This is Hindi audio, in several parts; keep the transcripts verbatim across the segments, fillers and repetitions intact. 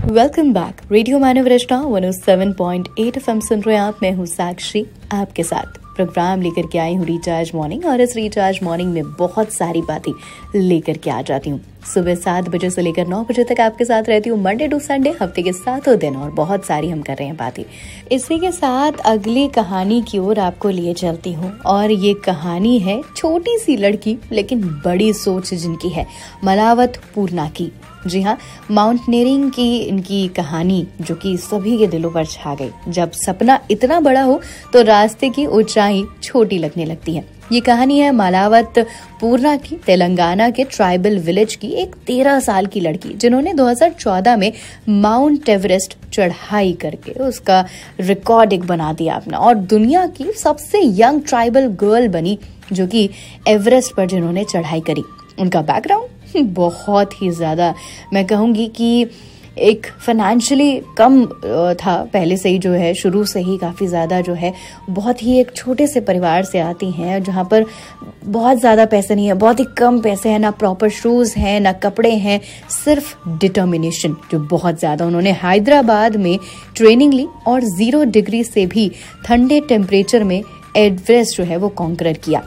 Welcome back. रेडियो मानव रचना एक सौ सात पॉइंट आठ एफएम सुन रहे हैं आप। मैं हूँ साक्षी, आपके साथ प्रोग्राम लेकर के आई हूँ रिचार्ज मॉर्निंग। और इस रिचार्ज मॉर्निंग में बहुत सारी बातें लेकर के आ जाती हूँ। सुबह सात बजे से लेकर नौ बजे तक आपके साथ रहती हूँ, मंडे टू संडे, हफ्ते के सातों दिन, और बहुत सारी हम कर रहे हैं बातें। इसी के साथ अगली कहानी की ओर आपको लिए चलती हूँ, और ये कहानी है छोटी सी लड़की लेकिन बड़ी सोच जिनकी है, मलावत पूर्णा की। जी हाँ, माउंटेनियरिंग की इनकी कहानी जो कि सभी के दिलों पर छा गई। जब सपना इतना बड़ा हो तो रास्ते की ऊंचाई छोटी लगने लगती है। ये कहानी है मलावत पूर्णा की, तेलंगाना के ट्राइबल विलेज की एक तेरह साल की लड़की, जिन्होंने दो हज़ार चौदह में माउंट एवरेस्ट चढ़ाई करके उसका रिकॉर्ड एक बना दिया अपना, और दुनिया की सबसे यंग ट्राइबल गर्ल बनी जो कि एवरेस्ट पर जिन्होंने चढ़ाई करी। उनका बैकग्राउंड बहुत ही ज्यादा, मैं कहूंगी कि एक फाइनेंशियली कम था पहले से ही, जो है शुरू से ही काफ़ी ज़्यादा जो है बहुत ही एक छोटे से परिवार से आती हैं, जहाँ पर बहुत ज़्यादा पैसे नहीं है, बहुत ही कम पैसे हैं, ना प्रॉपर शूज़ हैं, ना कपड़े हैं, सिर्फ डिटर्मिनेशन जो बहुत ज़्यादा। उन्होंने हैदराबाद में ट्रेनिंग ली और ज़ीरो डिग्री से भी ठंडे टेम्परेचर में एवरेस्ट जो है वो कॉन्कर किया।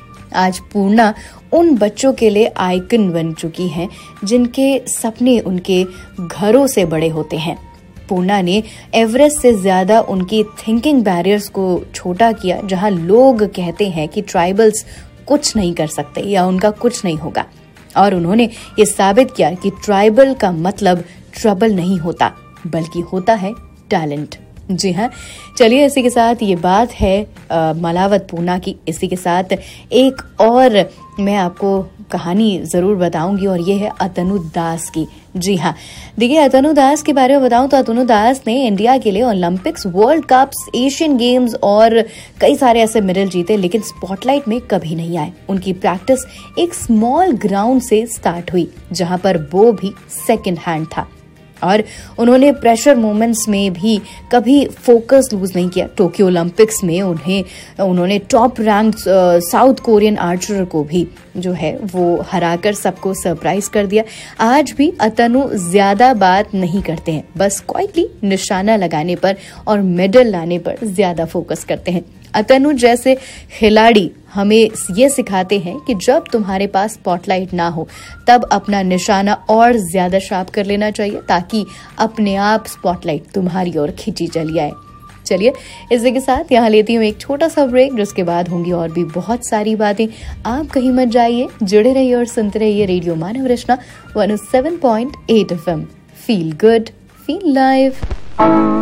आज पूर्णा उन बच्चों के लिए आइकन बन चुकी हैं जिनके सपने उनके घरों से बड़े होते हैं। पूर्णा ने एवरेस्ट से ज्यादा उनकी थिंकिंग बैरियर्स को छोटा किया, जहां लोग कहते हैं कि ट्राइबल्स कुछ नहीं कर सकते या उनका कुछ नहीं होगा, और उन्होंने ये साबित किया कि ट्राइबल का मतलब ट्रबल नहीं होता, बल्कि होता है टैलेंट। जी हाँ, चलिए इसी के साथ ये बात है आ, मलावत पूर्णा की। इसी के साथ एक और मैं आपको कहानी जरूर बताऊंगी, और ये है अतनु दास की। जी हाँ, देखिए अतनु दास के बारे में बताऊं तो अतनु दास ने इंडिया के लिए Olympics, world cups, Asian games और कई सारे ऐसे मेडल जीते, लेकिन स्पॉटलाइट में कभी नहीं आए। उनकी प्रैक्टिस एक स्मॉल ग्राउंड से स्टार्ट हुई, जहां पर वो भी सेकेंड हैंड था, और उन्होंने प्रेशर मोमेंट्स में भी कभी फोकस लूज नहीं किया। टोक्यो ओलंपिक्स में उन्हें उन्होंने top rank south Korean Archer को भी जो है वो हराकर सबको सरप्राइज कर दिया। आज भी अतनु ज्यादा बात नहीं करते हैं, बस क्वाइटली निशाना लगाने पर और मेडल लाने पर ज्यादा फोकस करते हैं। अतनु जैसे खिलाड़ी हमें ये सिखाते हैं कि जब तुम्हारे पास स्पॉटलाइट ना हो तब अपना निशाना और ज्यादा शार्प कर लेना चाहिए, ताकि अपने आप स्पॉटलाइट तुम्हारी ओर खींची चली आए। चलिए इसी के साथ यहाँ लेती हूँ एक छोटा सा ब्रेक, जिसके बाद होंगी और भी बहुत सारी बातें। आप कहीं मत जाइए, जुड़े रहिए और सुनते रहिए रेडियो मानव रचना एक सौ सात पॉइंट आठ FM. Feel good, feel live.